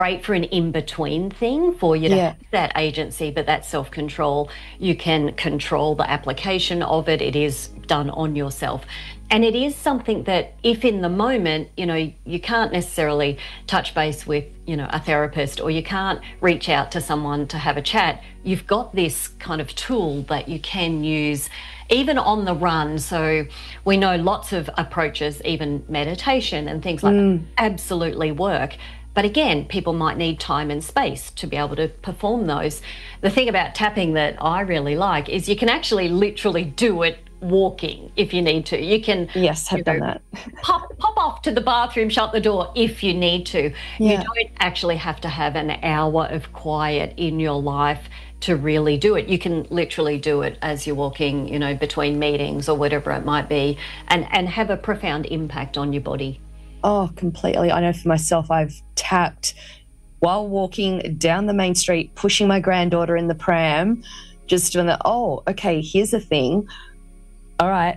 great for an in-between thing for you to Yeah. have that agency, but that self-control, you can control the application of it. It is done on yourself. And it is something that if in the moment, you can't necessarily touch base with, a therapist, or you can't reach out to someone to have a chat, you've got this kind of tool that you can use even on the run. So we know lots of approaches, even meditation and things like that, absolutely work. But again, people might need time and space to be able to perform those. The thing about tapping that I really like is you can actually literally do it walking if you need to. You can Yes, I've done that. pop off to the bathroom, shut the door if you need to. You Yeah. don't actually have to have an hour of quiet in your life to really do it. You can literally do it as you're walking, between meetings or whatever it might be, and have a profound impact on your body. Oh, completely. I know for myself, I've tapped while walking down the main street, pushing my granddaughter in the pram, just doing that. Oh, okay, here's the thing. All right,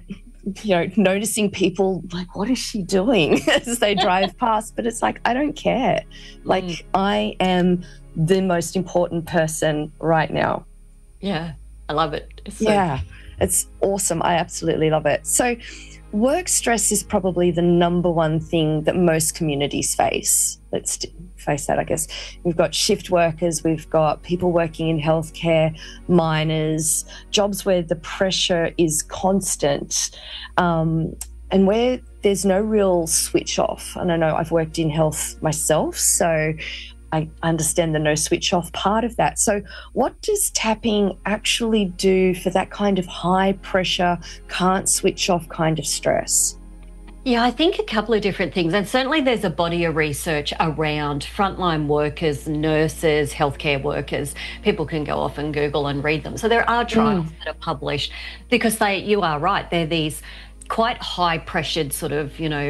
noticing people like, what is she doing as they drive past? But it's like, I don't care. Like, I am the most important person right now. Yeah, I love it. Yeah, it's awesome. I absolutely love it. So work stress is probably the number one thing that most communities face. Let's face that, I guess. We've got shift workers, we've got people working in healthcare, miners, jobs where the pressure is constant, and where there's no real switch off. And I know I've worked in health myself, so I understand the no switch off part of that. So what does tapping actually do for that kind of high pressure, can't switch off kind of stress? Yeah, I think a couple of different things. And certainly there's a body of research around frontline workers, nurses, healthcare workers. People can go off and Google and read them. So there are trials that are published because you are right, they're these quite high pressured sort of,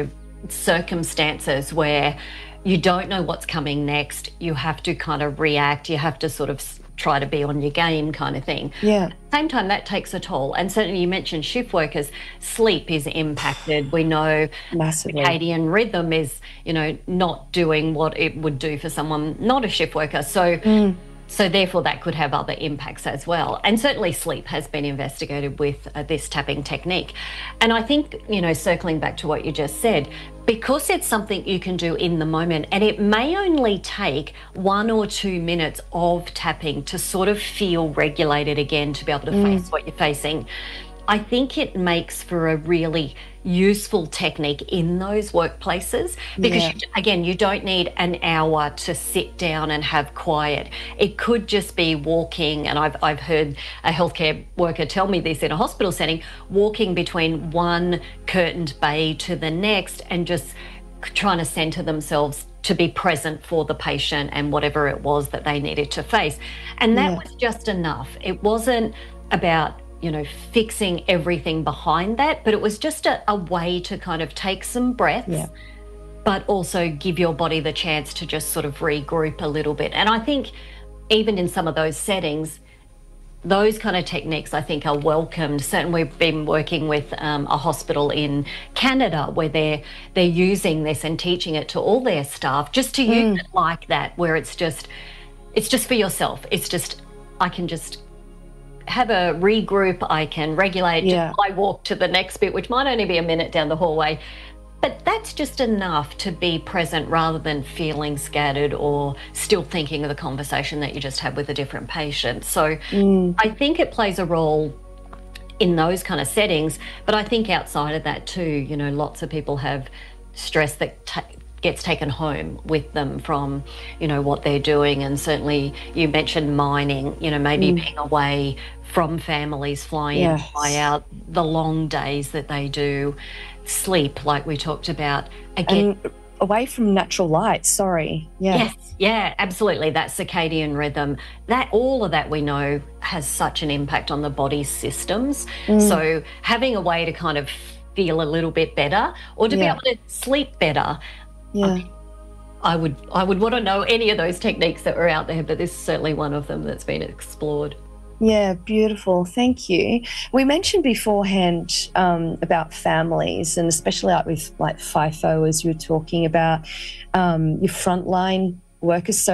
circumstances where you don't know what's coming next. You have to kind of react. You have to sort of try to be on your game kind of thing. Yeah. At the same time, that takes a toll. And certainly you mentioned shift workers, sleep is impacted. We know Massively. circadian rhythm is, not doing what it would do for someone not a shift worker. So therefore that could have other impacts as well. And certainly sleep has been investigated with this tapping technique. And I think, circling back to what you just said, because it's something you can do in the moment, and it may only take 1 or 2 minutes of tapping to sort of feel regulated again, to be able to face what you're facing, I think it makes for a really useful technique in those workplaces because, again, you don't need an hour to sit down and have quiet. It could just be walking, and I've heard a healthcare worker tell me this in a hospital setting, walking between one curtained bay to the next and just trying to centre themselves to be present for the patient and whatever it was that they needed to face. And that was just enough. It wasn't about fixing everything behind that, but it was just a way to kind of take some breaths, but also give your body the chance to just sort of regroup a little bit. And I think even in some of those settings, those kind of techniques I think are welcomed. Certainly we've been working with a hospital in Canada where they're using this and teaching it to all their staff, just to use it like that, where it's just for yourself. It's just, I can just have a regroup, I can regulate, I walk to the next bit, which might only be a minute down the hallway. But that's just enough to be present rather than feeling scattered or still thinking of the conversation that you just had with a different patient. So I think it plays a role in those kind of settings, but I think outside of that too, lots of people have stress that gets taken home with them from, what they're doing. And certainly you mentioned mining, maybe being away from families, fly in, fly out, the long days that they do, sleep, like we talked about. Again, and away from natural light, Yes, absolutely. That circadian rhythm, that all of that we know has such an impact on the body's systems. So having a way to kind of feel a little bit better or to be able to sleep better, I would want to know any of those techniques that were out there, but this is certainly one of them that's been explored. Yeah, beautiful. Thank you. We mentioned beforehand about families, and especially with FIFO, as you were talking about, your frontline work is so